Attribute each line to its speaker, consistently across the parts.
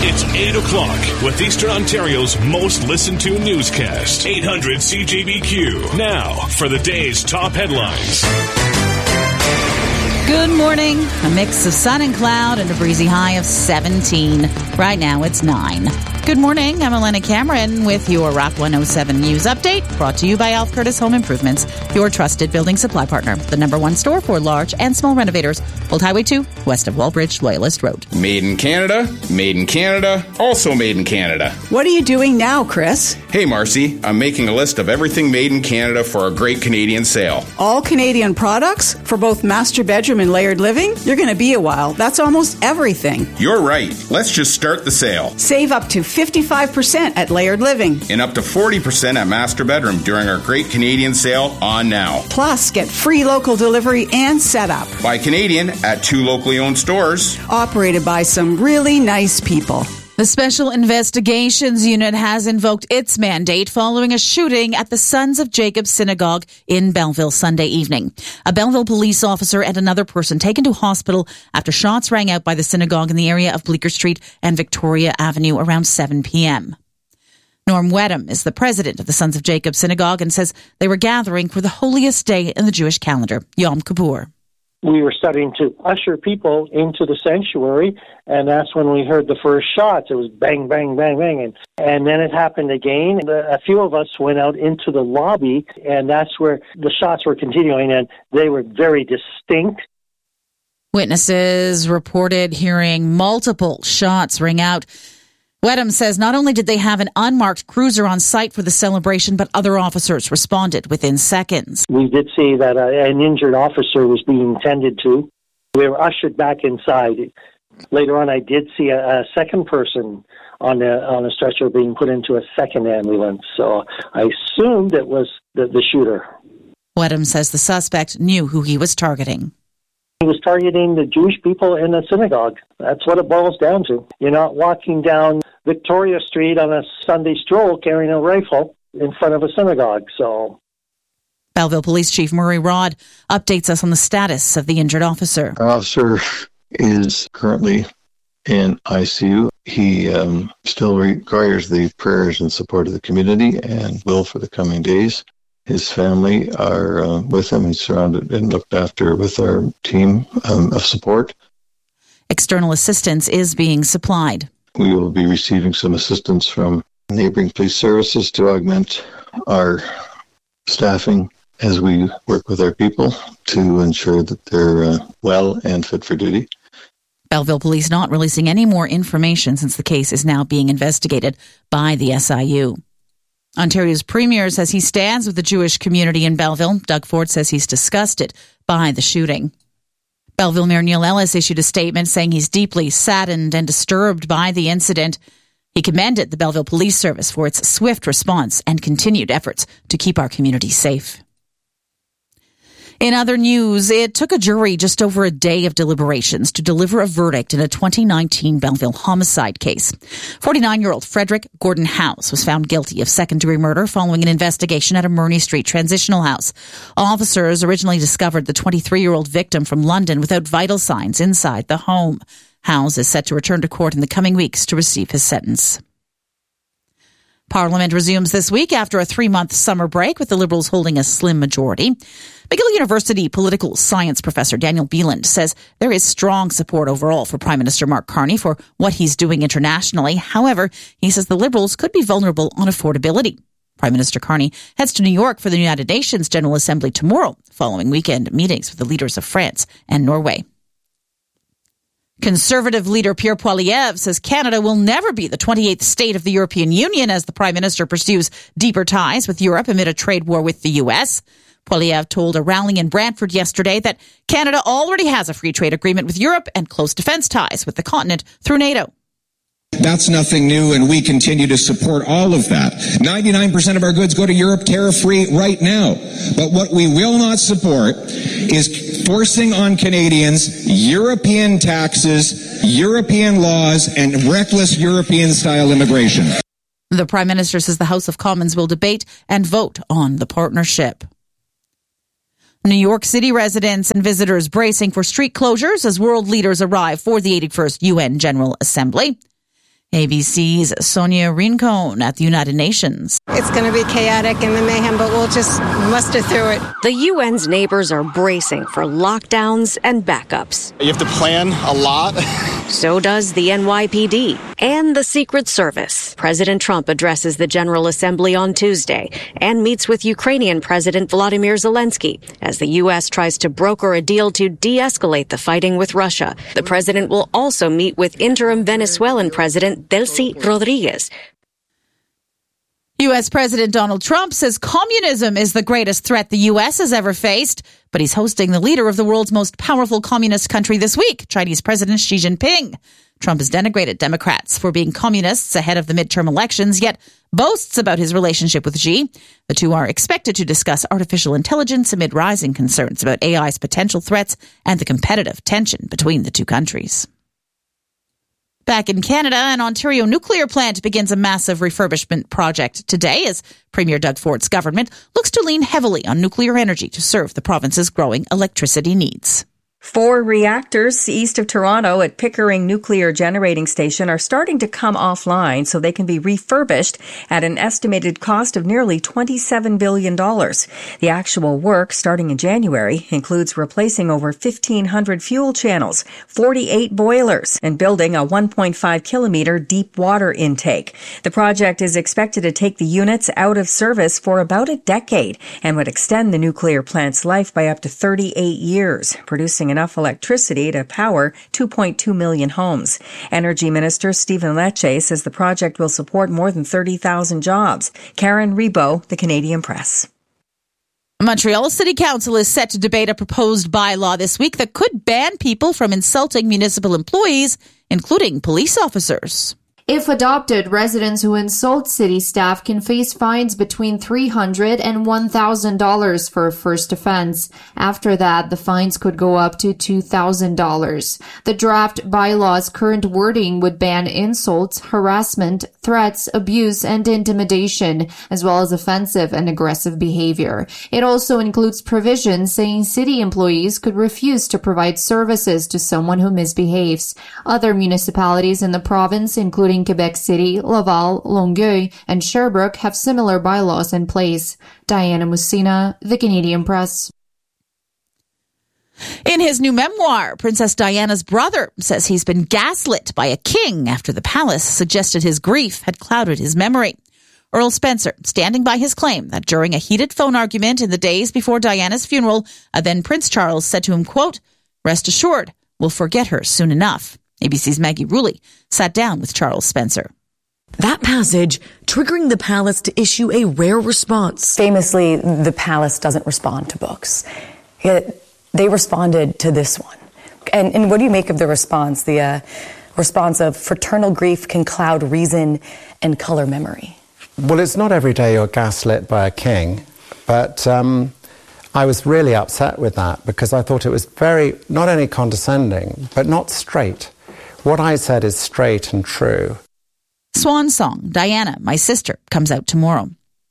Speaker 1: It's 8 o'clock with Eastern Ontario's most listened to newscast, 800 CJBQ. Now for the day's top headlines.
Speaker 2: Good morning. A mix of sun and cloud and a breezy high of 17. Right now it's 9. Good morning. I'm Elena Cameron with your Rock 107 News Update, brought to you by Alf Curtis Home Improvements, your trusted building supply partner. The #1 store for large and small renovators. Old Highway 2, west of Wallbridge, Loyalist Road.
Speaker 3: Made in Canada, also made in Canada.
Speaker 4: What are you doing now, Chris?
Speaker 3: Hey, Marcy, I'm making a list of everything made in Canada for our great Canadian sale.
Speaker 4: All Canadian products? For both master bedroom and layered living? You're going to be a while. That's almost everything.
Speaker 3: You're right. Let's just start the sale.
Speaker 4: Save up to 55% at Layered Living.
Speaker 3: And up to 40% at Master Bedroom during our great Canadian sale on now.
Speaker 4: Plus, get free local delivery and setup.
Speaker 3: Buy Canadian at 2 locally owned stores.
Speaker 4: Operated by some really nice people.
Speaker 2: The Special Investigations Unit has invoked its mandate following a shooting at the Sons of Jacob Synagogue in Belleville Sunday evening. A Belleville police officer and another person taken to hospital after shots rang out by the synagogue in the area of Bleecker Street and Victoria Avenue around 7 p.m. Norm Wedham is the president of the Sons of Jacob Synagogue and says they were gathering for the holiest day in the Jewish calendar, Yom Kippur.
Speaker 5: We were starting to usher people into the sanctuary, and that's when we heard the first shots. It was bang, bang, bang, bang, and then it happened again. A few of us went out into the lobby, and that's where the shots were continuing, and they were very distinct.
Speaker 2: Witnesses reported hearing multiple shots ring out. Wedham says not only did they have an unmarked cruiser on site for the celebration, but other officers responded within seconds.
Speaker 5: We did see that an injured officer was being tended to. We were ushered back inside. Later on, I did see a second person on a stretcher being put into a second ambulance. So I assumed it was the shooter.
Speaker 2: Wedham says the suspect knew who he was targeting.
Speaker 5: He was targeting the Jewish people in the synagogue. That's what it boils down to. You're not walking down Victoria Street on a Sunday stroll carrying a rifle in front of a synagogue. So,
Speaker 2: Belleville Police Chief Murray Rod updates us on the status of the injured officer.
Speaker 6: Our officer is currently in ICU. He still requires the prayers and support of the community and will for the coming days. His family are with him. He's surrounded and looked after with our team of support.
Speaker 2: External assistance is being supplied.
Speaker 6: We will be receiving some assistance from neighboring police services to augment our staffing as we work with our people to ensure that they're well and fit for duty.
Speaker 2: Belleville Police not releasing any more information since the case is now being investigated by the SIU. Ontario's Premier says he stands with the Jewish community in Belleville. Doug Ford says he's disgusted by the shooting. Belleville Mayor Neil Ellis issued a statement saying he's deeply saddened and disturbed by the incident. He commended the Belleville Police Service for its swift response and continued efforts to keep our community safe. In other news, it took a jury just over a day of deliberations to deliver a verdict in a 2019 Belleville homicide case. 49-year-old Frederick Gordon House was found guilty of second-degree murder following an investigation at a Murney Street transitional house. Officers originally discovered the 23-year-old victim from London without vital signs inside the home. House is set to return to court in the coming weeks to receive his sentence. Parliament resumes this week after a 3-month summer break, with the Liberals holding a slim majority. McGill University political science professor Daniel Beeland says there is strong support overall for Prime Minister Mark Carney for what he's doing internationally. However, he says the Liberals could be vulnerable on affordability. Prime Minister Carney heads to New York for the United Nations General Assembly tomorrow, following weekend meetings with the leaders of France and Norway. Conservative leader Pierre Poilievre says Canada will never be the 28th state of the European Union as the Prime Minister pursues deeper ties with Europe amid a trade war with the U.S. Poilievre told a rally in Brantford yesterday that Canada already has a free trade agreement with Europe and close defense ties with the continent through NATO.
Speaker 7: That's nothing new, and we continue to support all of that. 99% of our goods go to Europe tariff-free right now. But what we will not support is forcing on Canadians European taxes, European laws, and reckless European-style immigration.
Speaker 2: The Prime Minister says the House of Commons will debate and vote on the partnership. New York City residents and visitors bracing for street closures as world leaders arrive for the 81st UN General Assembly. ABC's Sonia Rincon at the United Nations.
Speaker 8: It's going to be chaotic and the mayhem, but we'll just muster through it.
Speaker 9: The UN's neighbors are bracing for lockdowns and backups.
Speaker 10: You have to plan a lot.
Speaker 9: So does the NYPD and the Secret Service. President Trump addresses the General Assembly on Tuesday and meets with Ukrainian President Volodymyr Zelensky as the U.S. tries to broker a deal to de-escalate the fighting with Russia. The president will also meet with interim Venezuelan President Delcy Rodriguez.
Speaker 2: U.S. President Donald Trump says communism is the greatest threat the U.S. has ever faced, but he's hosting the leader of the world's most powerful communist country this week, Chinese President Xi Jinping. Trump has denigrated Democrats for being communists ahead of the midterm elections, yet boasts about his relationship with Xi. The two are expected to discuss artificial intelligence amid rising concerns about AI's potential threats and the competitive tension between the two countries. Back in Canada, an Ontario nuclear plant begins a massive refurbishment project today as Premier Doug Ford's government looks to lean heavily on nuclear energy to serve the province's growing electricity needs.
Speaker 11: 4 reactors east of Toronto at Pickering Nuclear Generating Station are starting to come offline so they can be refurbished at an estimated cost of nearly $27 billion. The actual work, starting in January, includes replacing over 1,500 fuel channels, 48 boilers, and building a 1.5-kilometer deep water intake. The project is expected to take the units out of service for about a decade and would extend the nuclear plant's life by up to 38 years, producing enough electricity to power 2.2 million homes. Energy Minister Stephen Lecce says the project will support more than 30,000 jobs. Karen Rebo, The Canadian Press.
Speaker 2: Montreal City Council is set to debate a proposed bylaw this week that could ban people from insulting municipal employees, including police officers.
Speaker 12: If adopted, residents who insult city staff can face fines between $300 and $1,000 for a first offense. After that, the fines could go up to $2,000. The draft bylaw's current wording would ban insults, harassment, threats, abuse, and intimidation, as well as offensive and aggressive behavior. It also includes provisions saying city employees could refuse to provide services to someone who misbehaves. Other municipalities in the province, including Quebec City, Laval, Longueuil, and Sherbrooke, have similar bylaws in place. Diana Mussina, The Canadian Press.
Speaker 2: In his new memoir, Princess Diana's brother says he's been gaslit by a king after the palace suggested his grief had clouded his memory. Earl Spencer, standing by his claim that during a heated phone argument in the days before Diana's funeral, then Prince Charles said to him, quote, "Rest assured, we'll forget her soon enough." ABC's Maggie Rulli sat down with Charles Spencer.
Speaker 13: That passage triggering the palace to issue a rare response.
Speaker 14: Famously, the palace doesn't respond to books. Yet they responded to this one. And what do you make of the response? The response of fraternal grief can cloud reason and color memory.
Speaker 15: Well, it's not every day you're gaslit by a king, but I was really upset with that because I thought it was very, not only condescending, but not straight. What I said is straight and true.
Speaker 2: Swan Song, Diana, My Sister, comes out tomorrow.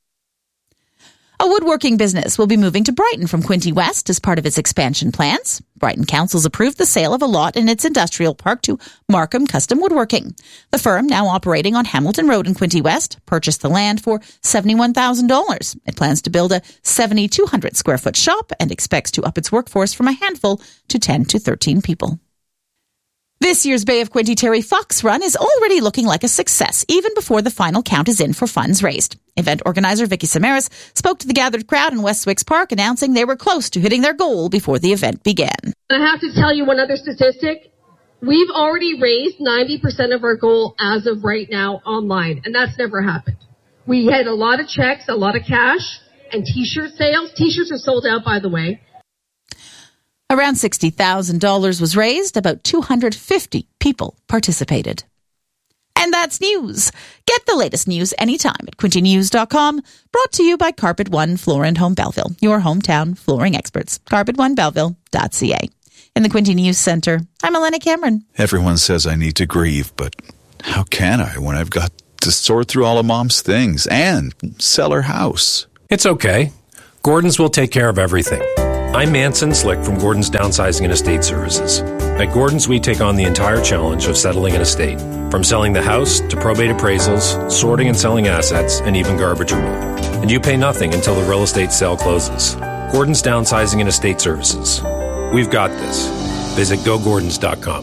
Speaker 2: A woodworking business will be moving to Brighton from Quinte West as part of its expansion plans. Brighton Council's approved the sale of a lot in its industrial park to Markham Custom Woodworking. The firm, now operating on Hamilton Road in Quinte West, purchased the land for $71,000. It plans to build a 7,200 square foot shop and expects to up its workforce from a handful to 10 to 13 people. This year's Bay of Quinte Terry Fox Run is already looking like a success, even before the final count is in for funds raised. Event organizer Vicky Samaras spoke to the gathered crowd in West Wicks Park, announcing they were close to hitting their goal before the event began.
Speaker 16: I have to tell you one other statistic. We've already raised 90% of our goal as of right now online, and that's never happened. We had a lot of checks, a lot of cash, and T-shirt sales. T-shirts are sold out, by the way.
Speaker 2: Around $60,000 was raised. About 250 people participated. And that's news. Get the latest news anytime at QuinteNews.com. Brought to you by Carpet One Floor and Home Belleville, your hometown flooring experts. CarpetOneBelleville.ca. In the Quinte News Center, I'm Elena Cameron.
Speaker 17: Everyone says I need to grieve, but how can I when I've got to sort through all of Mom's things and sell her house?
Speaker 18: It's okay. Gordon's will take care of everything. I'm Manson Slick from Gordon's Downsizing and Estate Services.
Speaker 10: At Gordon's, we take on the entire challenge of settling an estate, from selling the house to probate appraisals, sorting and selling assets, and even garbage removal. And you pay nothing until the real estate sale closes. Gordon's Downsizing and Estate Services. We've got this. Visit GoGordons.com.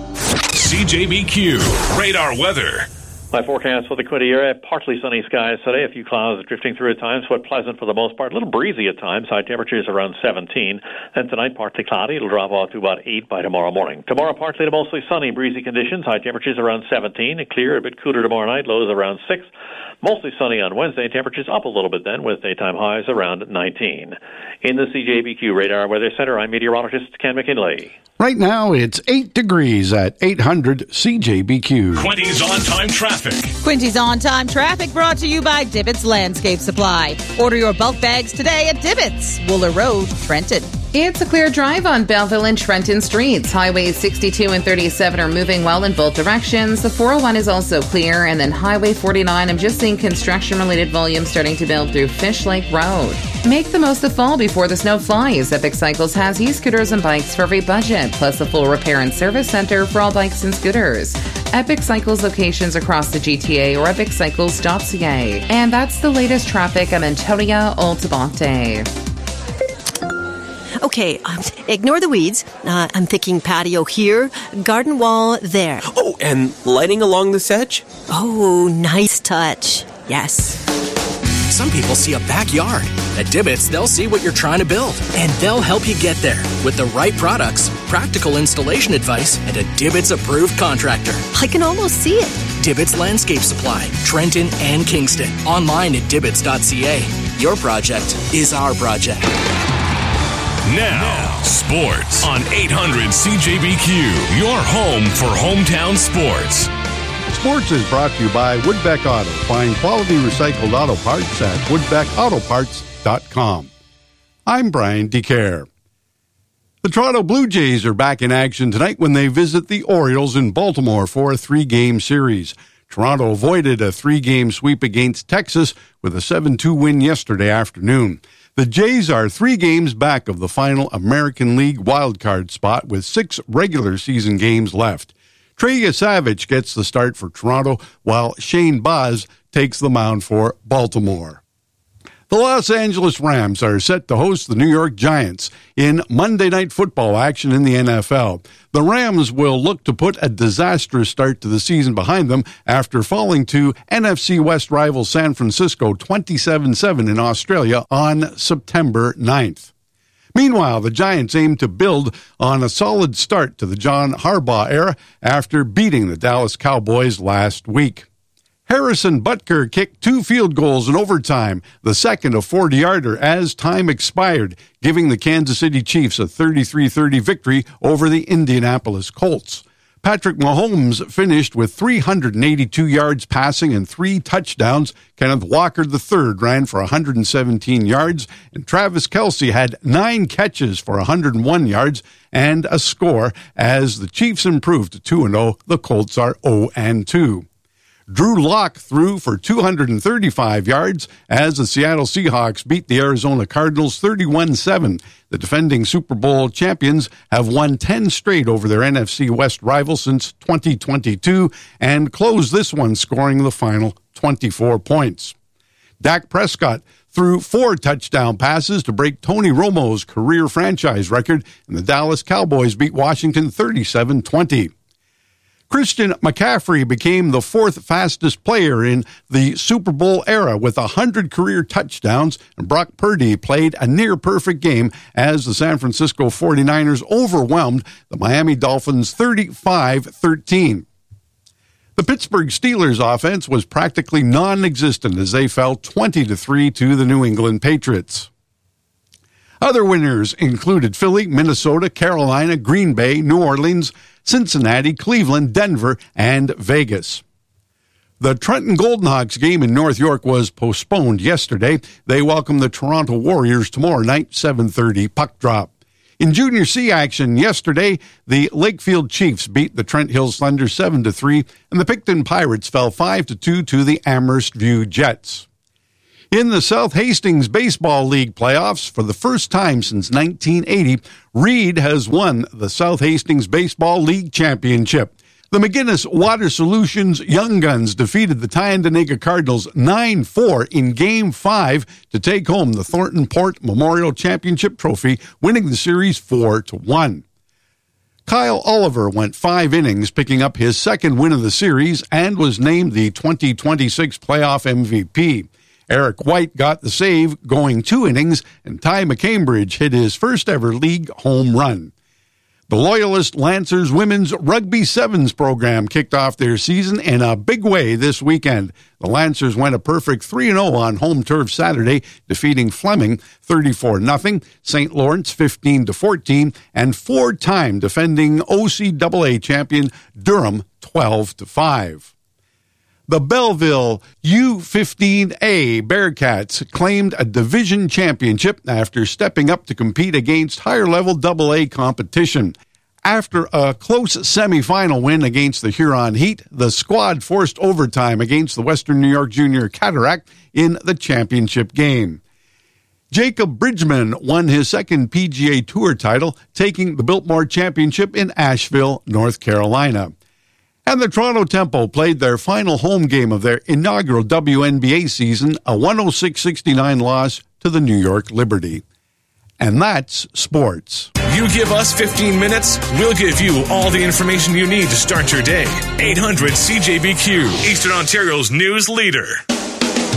Speaker 1: CJBQ Radar Weather.
Speaker 18: My forecast for the Quinte area, partly sunny skies today, a few clouds drifting through at times, but pleasant for the most part, a little breezy at times, high temperatures around 17. Then tonight, partly cloudy, it'll drop off to about 8 by tomorrow morning. Tomorrow, partly to mostly sunny, breezy conditions, high temperatures around 17, clear, a bit cooler tomorrow night, lows around 6. Mostly sunny on Wednesday, temperatures up a little bit then, with daytime highs around 19. In the CJBQ Radar Weather Center, I'm meteorologist Ken McKinley.
Speaker 19: Right now, it's 8 degrees at 800 CJBQ.
Speaker 1: Quinty's on-time traffic.
Speaker 2: Quinty's on-time traffic brought to you by Dibbits Landscape Supply. Order your bulk bags today at Dibbits, Wooler Road, Trenton.
Speaker 20: It's a clear drive on Belleville and Trenton streets. Highways 62 and 37 are moving well in both directions. The 401 is also clear, and then Highway 49, I'm just seeing construction-related volume starting to build through Fish Lake Road. Make the most of fall before the snow flies. Epic Cycles has e-scooters and bikes for every budget, plus a full repair and service center for all bikes and scooters. Epic Cycles locations across the GTA or epiccycles.ca. And that's the latest traffic. I'm Antonia Altabonte.
Speaker 21: Okay, ignore the weeds. I'm thinking patio here, garden wall there.
Speaker 22: Oh, and lighting along this edge?
Speaker 21: Oh, nice touch. Yes.
Speaker 22: Some people see a backyard. At Dibbits, they'll see what you're trying to build, and they'll help you get there with the right products, practical installation advice, and a Dibbits-approved contractor.
Speaker 21: I can almost see it.
Speaker 22: Dibbits Landscape Supply, Trenton and Kingston. Online at Dibbits.ca. Your project is our project.
Speaker 1: Now, sports on 800 CJBQ, your home for hometown sports.
Speaker 19: Sports is brought to you by Woodbeck Auto. Find quality recycled auto parts at woodbeckautoparts.com. I'm Brian DeCare. The Toronto Blue Jays are back in action tonight when they visit the Orioles in Baltimore for a 3-game series. Toronto avoided a 3-game sweep against Texas with a 7-2 win yesterday afternoon. The Jays are 3 games back of the final American League wildcard spot with 6 regular season games left. Trey Yesavich gets the start for Toronto, while Shane Baz takes the mound for Baltimore. The Los Angeles Rams are set to host the New York Giants in Monday Night Football action in the NFL. The Rams will look to put a disastrous start to the season behind them after falling to NFC West rival San Francisco 27-7 in Australia on September 9th. Meanwhile, the Giants aim to build on a solid start to the John Harbaugh era after beating the Dallas Cowboys last week. Harrison Butker kicked 2 field goals in overtime, the second a 40-yarder as time expired, giving the Kansas City Chiefs a 33-30 victory over the Indianapolis Colts. Patrick Mahomes finished with 382 yards passing and 3 touchdowns. Kenneth Walker III ran for 117 yards, and Travis Kelce had 9 catches for 101 yards and a score as the Chiefs improved to 2-0. The Colts are 0-2. Drew Lock threw for 235 yards as the Seattle Seahawks beat the Arizona Cardinals 31-7. The defending Super Bowl champions have won 10 straight over their NFC West rival since 2022 and closed this one scoring the final 24 points. Dak Prescott threw 4 touchdown passes to break Tony Romo's career franchise record, and the Dallas Cowboys beat Washington 37-20. Christian McCaffrey became the 4th fastest player in the Super Bowl era with 100 career touchdowns, and Brock Purdy played a near-perfect game as the San Francisco 49ers overwhelmed the Miami Dolphins 35-13. The Pittsburgh Steelers offense was practically non-existent as they fell 20-3 to the New England Patriots. Other winners included Philly, Minnesota, Carolina, Green Bay, New Orleans, Cincinnati, Cleveland, Denver, and Vegas. The Trenton Golden Hawks game in North York was postponed yesterday. They welcome the Toronto Warriors tomorrow night, 7:30 puck drop. In Junior C action yesterday, the Lakefield Chiefs beat the Trent Hills Thunder 7-3, and the Picton Pirates fell 5-2 to the Amherst View Jets. In the South Hastings Baseball League playoffs, for the first time since 1980, Reed has won the South Hastings Baseball League championship. The McGinnis Water Solutions Young Guns defeated the Tyendinaga Cardinals 9-4 in Game 5 to take home the Thornton Port Memorial Championship trophy, winning the series 4-1. Kyle Oliver went 5 innings, picking up his second win of the series, and was named the 2026 playoff MVP. Eric White got the save, going 2 innings, and Ty McCambridge hit his first ever league home run. The Loyalist Lancers Women's Rugby Sevens program kicked off their season in a big way this weekend. The Lancers went a perfect 3-0 on home turf Saturday, defeating Fleming 34-0, St. Lawrence 15-14, and 4-time defending OCAA champion Durham 12-5. The Belleville U15A Bearcats claimed a division championship after stepping up to compete against higher-level AA competition. After a close semifinal win against the Huron Heat, the squad forced overtime against the Western New York Junior Cataract in the championship game. Jacob Bridgman won his second PGA Tour title, taking the Biltmore Championship in Asheville, North Carolina. And the Toronto Tempo played their final home game of their inaugural WNBA season, a 106-69 loss to the New York Liberty. And that's sports.
Speaker 1: You give us 15 minutes, we'll give you all the information you need to start your day. 800 CJBQ, Eastern Ontario's news leader.